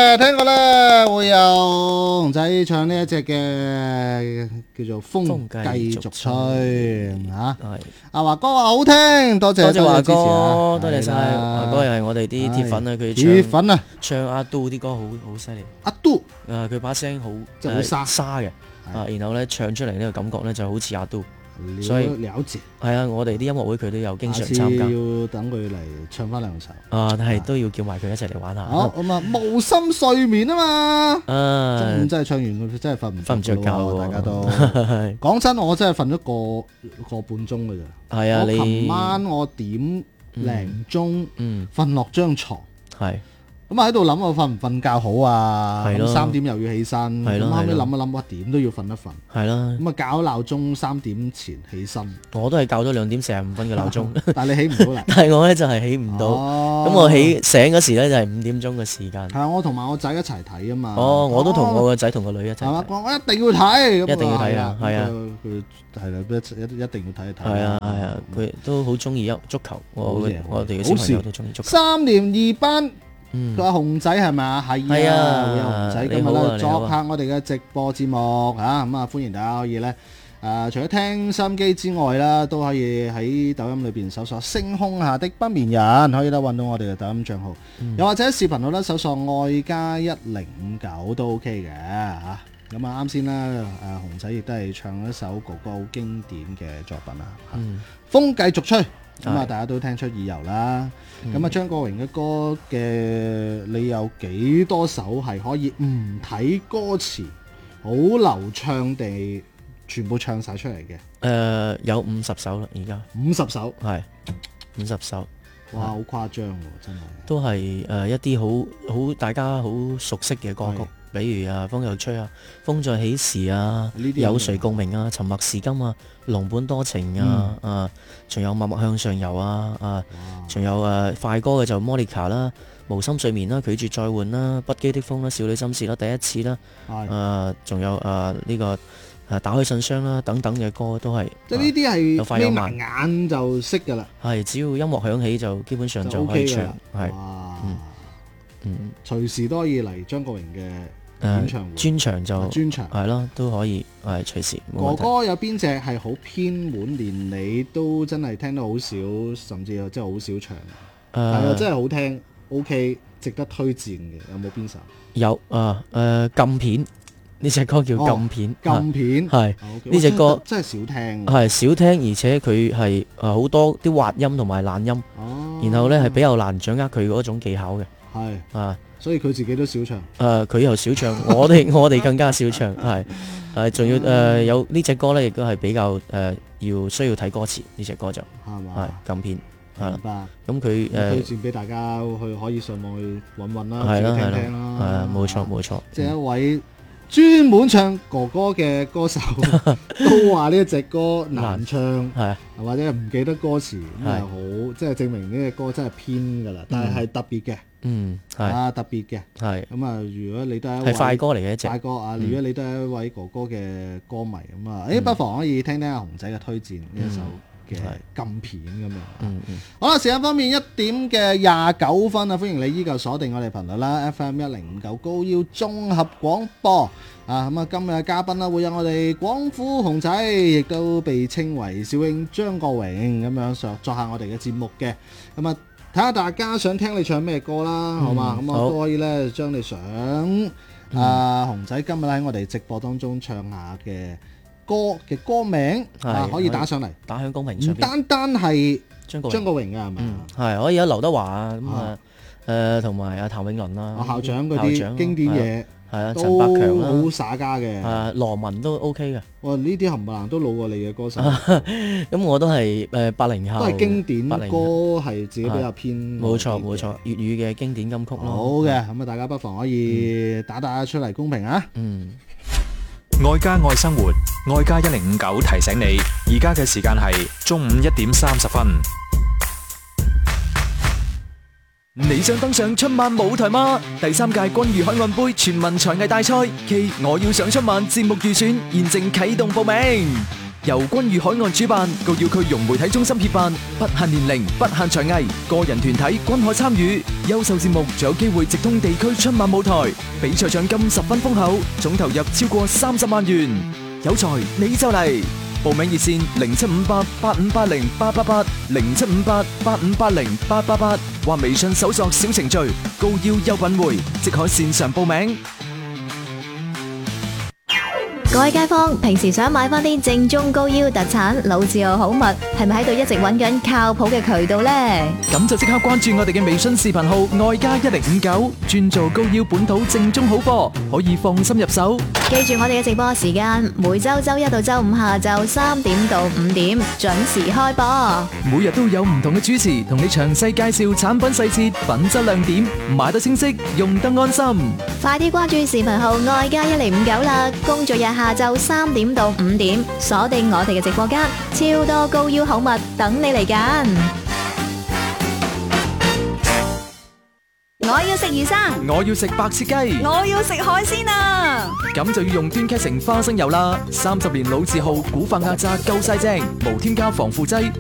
咧，聽過咧會有熊仔唱呢一隻嘅叫做風繼續吹嚇。阿華哥話好聽，多謝華哥，多謝晒華哥，又係我哋啲鐵粉啊！佢鐵粉啊， 唱阿杜啲歌好犀利。 阿杜佢把聲好即係好沙嘅，然後咧唱出嚟呢個感覺咧就好似阿杜。 所以了解係啊，我哋啲音樂會佢都有經常參加， 要等佢嚟唱翻兩首但係都要叫埋佢一齊嚟玩下。 好咁啊，無心睡眠啊嘛，真係唱完佢真係瞓唔着覺，大家都講真，我真係瞓咗個半鐘㗎咋。 係啊， 我琴晚我點零鐘瞓落張床。係。咁啊喺度諗我瞓唔瞓覺好啊？咁3點又要起身，咁後尾諗一諗，哇點都要瞓一瞓。係啦。咁啊校鬧鐘3點前起身。我都係校咗2點45分嘅鬧鐘。但係你起唔到嚟。但係我咧就係起唔到。咁我醒嗰時咧就係5點鐘嘅時間。係啊，我同埋我仔一齊睇啊嘛。我都同我個仔同個女一齊。係嘛，我一定要睇。一定要睇啊！係啊，佢係啦，一定要睇一睇。係啊係啊，佢都好中意足球。我哋嘅小朋友都中意足球。3年2班。佢話熊仔係咪啊？係啊，會有熊仔今日咧作客我哋嘅直播節目嚇，咁啊歡迎大家可以咧除咗聽收音機之外啦，都可以喺抖音裏邊搜索星空下的不眠人，可以咧揾到我哋嘅抖音帳號，又或者視頻號咧搜索愛加1059都 OK 嘅嚇。咁啊啱先啦，熊仔亦都係唱一首哥哥好經典嘅作品啊，風繼續吹。咁啊，大家都聽出意由啦。咁啊，張國榮嘅歌嘅，你有幾多首係可以唔睇歌詞，好流暢地全部唱晒出嚟嘅？ 有50首啦，而家 50首，係 50首。 哇，好誇張喎，真係。都係一啲好大家好熟悉嘅歌曲。比如風又吹啊，風再起時啊，有誰共鳴啊，沉默是金啊，儂本多情啊，仲有默默向上游啊，仲有快歌嘅就 Monica 啦，無心睡眠啦，拒絕再換啦，不羈的風啦，少女心事啦，第一次啦，仲有呢個打開信箱啦等等嘅歌都係，即係呢啲係眯埋眼就識噶啦，係只要音樂響起就基本上就可以唱，係，隨時都可以嚟張國榮嘅專場就係咯，都可以係隨時。哥哥有邊隻係好偏門，連你都真係聽得好少，甚至真係好少唱？係啊，真係好聽 ，OK， 值得推薦嘅。有冇邊首？有禁片呢隻歌叫禁片。禁片係呢隻歌真係少聽，係少聽，而且佢係好多啲滑音同埋懶音，然後咧係比較難掌握佢嗰種技巧嘅。係所以佢自己都少唱。佢又少唱，我哋更加少唱。係仲要有呢隻歌咧，亦都係比較要需要睇歌詞。呢隻歌就係嘛，係禁片。係啦，咁佢推薦俾大家去可以上網去揾啦，自己聽聽啦。係啊，冇錯冇錯。即係一位專門唱哥哥嘅歌手都話呢一隻歌難唱，係或者唔記得歌詞，咁係好，即係證明呢隻歌真係偏噶啦，但係特別嘅。係特別嘅，係咁啊！如果你都係快歌嚟嘅，快歌啊！如果你都係一位哥哥嘅歌迷咁啊，不妨可以聽聽阿熊仔嘅推薦呢一首嘅禁片咁樣。好啦，時間方面1點嘅29分啊！歡迎你依舊鎖定我哋頻率啦 ，FM 1059高腰綜合廣播啊！咁啊，今日嘅嘉賓啦，會有我哋廣府熊仔，亦都被稱為小英張國榮咁樣作下我哋嘅節目嘅咁啊。睇下大家想聽你唱咩歌啦，好嘛？咁我都可以咧將你想熊仔今日喺我哋直播當中唱下嘅歌名可以打上嚟，打響公屏上邊。唔單係張國榮啊，係嘛？係可以有劉德華啊，咁啊同埋阿譚詠麟啦，校長嗰啲經典嘢。係啊，陳百強啦，好耍家嘅。羅文都 OK 嘅。哇，呢啲冚唪唥都老過你嘅歌手。咁我都係80後。都係經典歌，係自己比較偏。冇錯冇錯，粵語嘅經典金曲咯。好嘅，咁啊，大家不妨可以打出嚟公屏啊。 愛家愛生活，愛家1059提醒你，而家嘅時間係中午1點30分。 你想登上春晚舞台嗎？第3屆君譽海岸杯全民才藝大賽暨我要上春晚節目預選現正啟動報名。 由君悅海岸主辦，高要區融媒體中心協辦，不限年齡，不限場藝，個人團體均可參與。優秀節目仲有機會直通地區春晚舞台，比賽獎金十分豐厚，總投入超過30萬元。有才你就嚟！報名熱線075885808888 075885808888或微信搜索小程序高要優品匯，即可線上報名。 各位街坊，平時想買翻啲正宗高腰特產老字號好物，係咪喺度一直揾緊靠譜嘅渠道呢？ 咁就即刻關注我哋嘅微信視頻號愛家1059，專做高腰本土正宗好貨，可以放心入手。 記住我哋嘅直播時間，每周周一到周五下晝3點到5點準時開播。 每日都有唔同嘅主持同你詳細介紹產品細節、品質亮點，買得清晰，用得安心。 快啲關注視頻號愛家1059啦！工作日下晝3點到5點，鎖定我哋嘅直播間，超多高腰好物等你嚟揀。我要食魚生， 我要食白切雞， 我要食海鮮啊！ 咁就要用端溪城花生油啦，30年老字號古法壓榨夠晒正，無添加防腐劑。